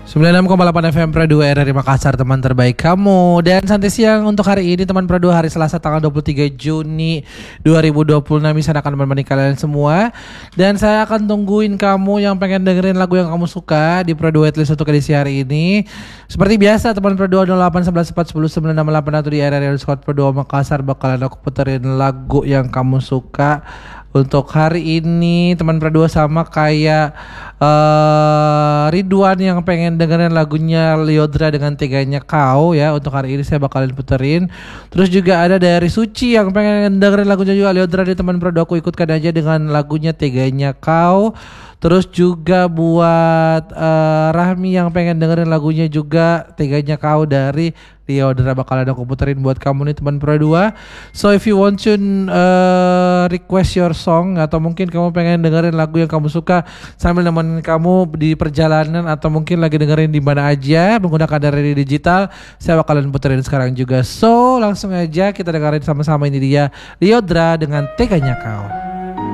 96,8 FM Pro 2 RRI Makassar, teman terbaik kamu. Dan santai siang untuk hari ini teman Pro 2, hari Selasa tanggal 23 Juni 2026. Saya akan menemani kalian semua. Dan saya akan tungguin kamu yang pengen dengerin lagu yang kamu suka di Pro 2 Waitlist untuk edisi hari ini. Seperti biasa teman Pro 2 08 11 4 10 968 atau di RRI Pro 2 Makassar bakalan aku puterin lagu yang kamu suka. Untuk hari ini teman Pro 2 sama kayak Ridwan yang pengen dengerin lagunya Lyodra dengan Teganya Kau ya. Untuk hari ini saya bakalan puterin. Terus juga ada dari Suci yang pengen dengerin lagunya juga Lyodra di teman Pro 2, aku ikutkan aja dengan lagunya Teganya Kau. Terus juga buat Rahmi yang pengen dengerin lagunya juga Teganya Kau dari Lyodra bakalan aku puterin buat kamu nih teman Pro 2. So if you want to request your song atau mungkin kamu pengen dengerin lagu yang kamu suka sambil nemenin kamu di perjalanan atau mungkin lagi dengerin di mana aja menggunakan dari digital, saya bakalan puterin sekarang juga. So langsung aja kita dengerin sama-sama, ini dia Lyodra dengan Teganya Kau.